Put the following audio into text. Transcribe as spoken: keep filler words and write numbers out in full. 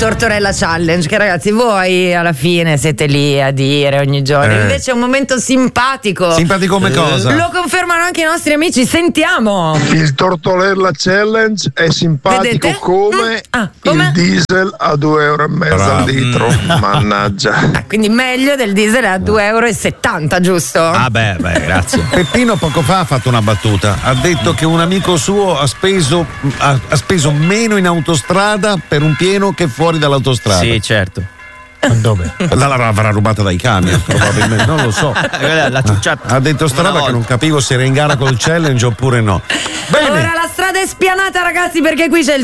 Tortorella Challenge, che ragazzi voi alla fine siete lì a dire ogni giorno, Eh. invece è un momento simpatico. Simpatico come cosa? Lo confermano anche i nostri amici, sentiamo. Il Tortorella Challenge è simpatico Vedete? come, Mm. Ah, come? il diesel a due euro e mezzo Bravo. al litro. Mannaggia. Ah, quindi meglio del diesel a due euro e settanta, giusto? Ah beh, beh, grazie. Peppino poco fa ha fatto una battuta, ha detto che un amico suo ha speso, ha, ha speso meno in autostrada per un pieno che fuori dall'autostrada. Sì, certo. Ma dove? La l'avrà rubata dai camion, probabilmente, non lo so. La ciucciata. Ha detto sta Una roba che volta. non capivo se era in gara col challenge oppure no. Bene. Ora la strada è spianata, ragazzi, perché qui c'è il